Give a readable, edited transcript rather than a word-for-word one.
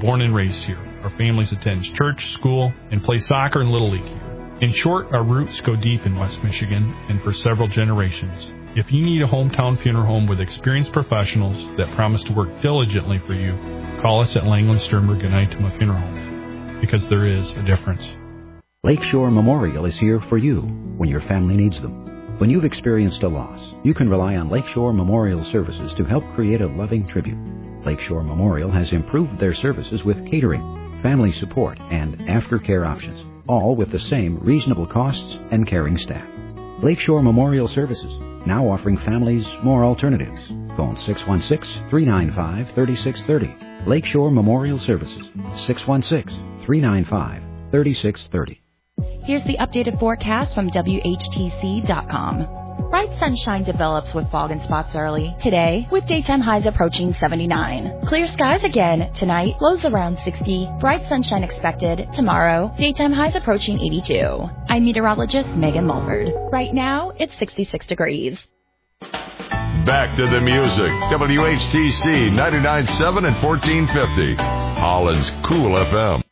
born and raised here. Our families attend church, school, and play soccer and Little League here. In short, our roots go deep in West Michigan and for several generations. If you need a hometown funeral home with experienced professionals that promise to work diligently for you, call us at Langland Sternberg and Itema Funeral Home, because there is a difference. Lakeshore Memorial is here for you when your family needs them. When you've experienced a loss, you can rely on Lakeshore Memorial Services to help create a loving tribute. Lakeshore Memorial has improved their services with catering, family support, and aftercare options, all with the same reasonable costs and caring staff. Lakeshore Memorial Services, now offering families more alternatives. Phone 616-395-3630. Lakeshore Memorial Services, 616-395-3630. Here's the updated forecast from WHTC.com. Bright sunshine develops with fog and spots early today, with daytime highs approaching 79. Clear skies again tonight, lows around 60. Bright sunshine expected tomorrow, daytime highs approaching 82. I'm meteorologist Megan Mulford. Right now, it's 66 degrees. Back to the music. WHTC 99.7 and 1450. Holland's Cool FM.